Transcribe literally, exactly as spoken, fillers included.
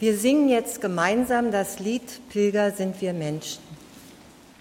Wir singen jetzt gemeinsam das Lied Pilger sind wir Menschen.